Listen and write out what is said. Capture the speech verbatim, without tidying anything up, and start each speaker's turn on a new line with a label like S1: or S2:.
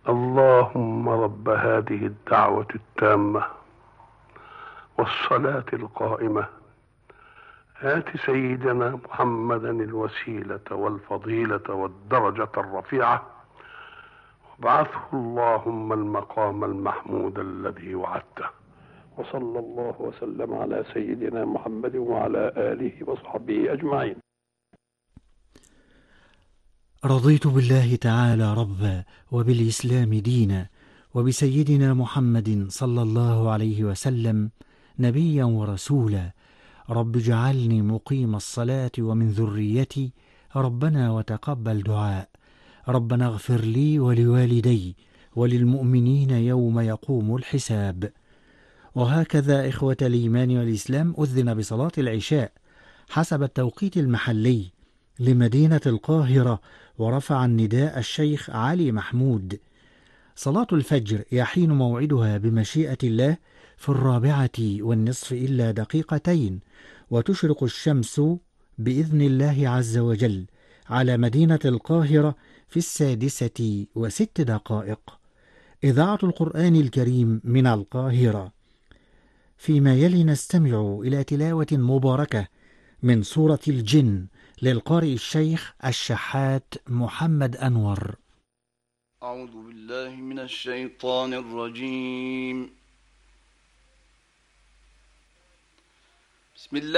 S1: اللهم رب هذه الدعوة التامة والصلاة القائمة آت سيدنا محمدا الوسيلة والفضيلة والدرجة الرفيعة وابعثه اللهم المقام المحمود الذي وعدته. وصلى الله وسلم على سيدنا محمد وعلى آله وصحبه أجمعين.
S2: رضيت بالله تعالى ربا وبالإسلام دينا وبسيدنا محمد صلى الله عليه وسلم نبيا ورسولا. رب اجعلني مقيم الصلاة ومن ذريتي ربنا وتقبل دعاء. ربنا اغفر لي ولوالدي وللمؤمنين يوم يقوم الحساب. وهكذا إخوة الإيمان والإسلام أذن بصلاة العشاء حسب التوقيت المحلي لمدينة القاهرة، ورفع النداء الشيخ علي محمود. صلاة الفجر يحين موعدها بمشيئة الله في الرابعة والنصف إلا دقيقتين، وتشرق الشمس بإذن الله عز وجل على مدينة القاهرة في السادسة وست دقائق. إذاعة القرآن الكريم من القاهرة. فيما يلي نستمع إلى تلاوة مباركة من سورة الجن للقارئ الشيخ الشحات محمد أنور.
S3: أعوذ بالله من الشيطان الرجيم. بسم الله